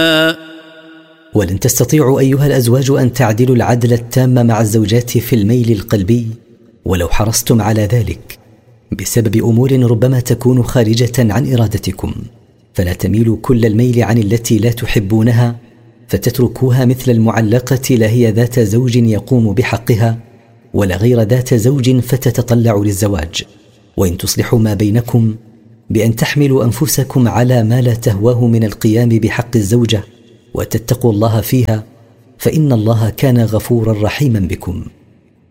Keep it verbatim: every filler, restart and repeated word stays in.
ولن تستطيعوا أيها الأزواج أن تعدلوا العدل التام مع الزوجات في الميل القلبي ولو حرصتم على ذلك، بسبب أمور ربما تكون خارجة عن إرادتكم، فلا تميلوا كل الميل عن التي لا تحبونها فتتركوها مثل المعلقة لا هي ذات زوج يقوم بحقها ولا غير ذات زوج فتتطلع للزواج. وإن تصلحوا ما بينكم بأن تحملوا أنفسكم على ما لا تهواه من القيام بحق الزوجة وتتقوا الله فيها، فإن الله كان غفورا رحيما بكم.